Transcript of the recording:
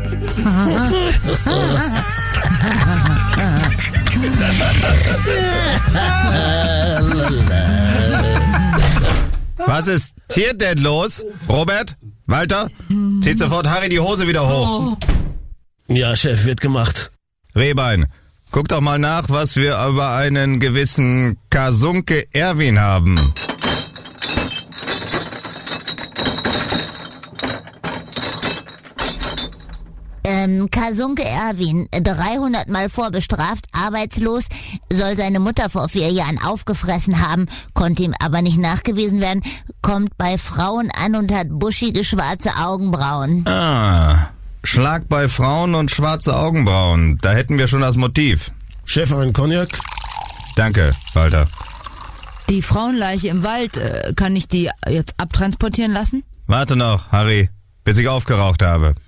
Was ist hier denn los? Robert? Walter? Zieht sofort Harry die Hose wieder hoch. Ja, Chef, wird gemacht. Rehbein, guck doch mal nach, was wir über einen gewissen Kasunke Erwin haben. Kasunke Erwin, 300 Mal vorbestraft, arbeitslos, soll seine Mutter vor 4 Jahren aufgefressen haben, konnte ihm aber nicht nachgewiesen werden, kommt bei Frauen an und hat buschige schwarze Augenbrauen. Ah, Schlag bei Frauen und schwarze Augenbrauen. Da hätten wir schon das Motiv. Chef, einen Cognac? Danke, Walter. Die Frauenleiche im Wald, kann ich die jetzt abtransportieren lassen? Warte noch, Harry, bis ich aufgeraucht habe.